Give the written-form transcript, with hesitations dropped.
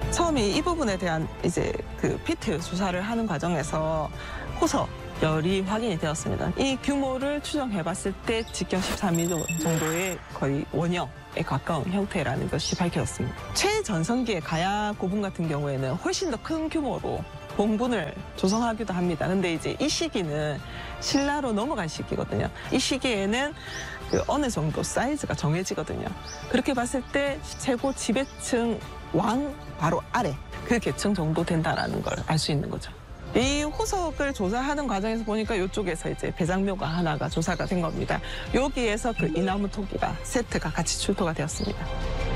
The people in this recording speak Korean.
처음에 이 부분에 대한 이제 그 피트 조사를 하는 과정에서 호석열이 확인이 되었습니다. 이 규모를 추정해봤을 때 직경 13mm 정도의 거의 원형에 가까운 형태라는 것이 밝혀졌습니다. 최전성기의 가야 고분 같은 경우에는 훨씬 더 큰 규모로 봉분을 조성하기도 합니다. 근데 이제 이 시기는 신라로 넘어간 시기거든요. 이 시기에는 그 어느 정도 사이즈가 정해지거든요. 그렇게 봤을 때 최고 지배층 왕 바로 아래 그 계층 정도 된다라는 걸 알 수 있는 거죠. 이 호석을 조사하는 과정에서 보니까 이쪽에서 이제 배장묘가 하나가 조사가 된 겁니다. 여기에서 그 이나무 토기가 세트가 같이 출토가 되었습니다.